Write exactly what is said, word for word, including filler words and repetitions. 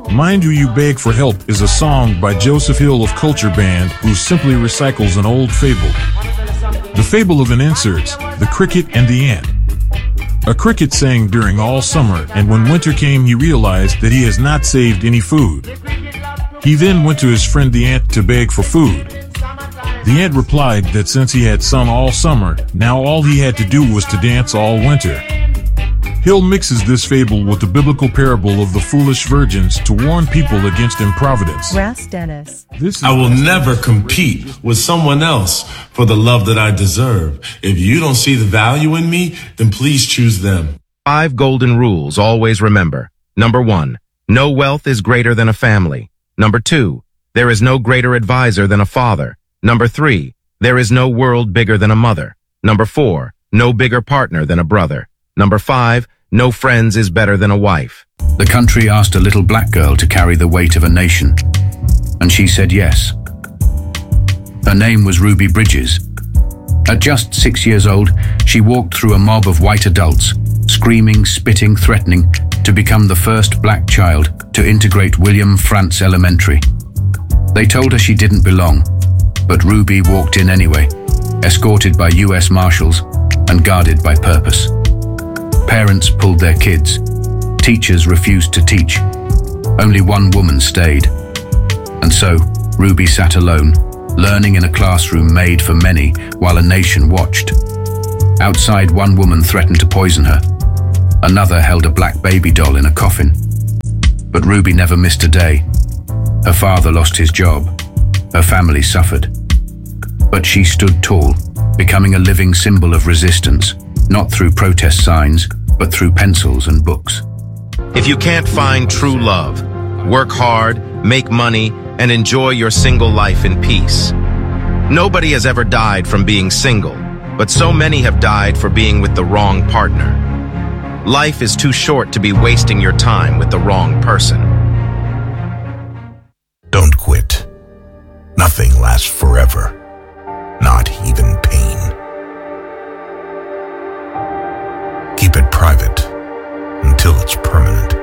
Mind You You Beg for Help is a song by Joseph Hill of Culture Band, who simply recycles an old fable. The fable of an inserts, the cricket and the ant. A cricket sang during all summer, and when winter came he realized that he has not saved any food. He then went to his friend the ant to beg for food. The ant replied that since he had sung all summer, now all he had to do was to dance all winter. Hill mixes this fable with the biblical parable of the foolish virgins to warn people against improvidence. Ras Dennis. This is I will never compete with someone else for the love that I deserve. If you don't see the value in me, then please choose them. Five golden rules always remember. Number one, no wealth is greater than a family. Number two, there is no greater advisor than a father. Number three, there is no world bigger than a mother. Number four, no bigger partner than a brother. Number five, no friends is better than a wife. The country asked a little black girl to carry the weight of a nation, and she said yes. Her name was Ruby Bridges. At just six years old, she walked through a mob of white adults, screaming, spitting, threatening, to become the first black child to integrate William Frantz Elementary. They told her she didn't belong, but Ruby walked in anyway, escorted by U S Marshals and guarded by purpose. Parents pulled their kids. Teachers refused to teach. Only one woman stayed. And so, Ruby sat alone, learning in a classroom made for many while a nation watched. Outside, one woman threatened to poison her. Another held a black baby doll in a coffin. But Ruby never missed a day. Her father lost his job. Her family suffered. But she stood tall, becoming a living symbol of resistance, not through protest signs, but through pencils and books. If you can't find true love, work hard, make money, and enjoy your single life in peace. Nobody has ever died from being single, but so many have died for being with the wrong partner. Life is too short to be wasting your time with the wrong person. Don't quit. Nothing lasts forever, not even pain. Keep it private until it's permanent.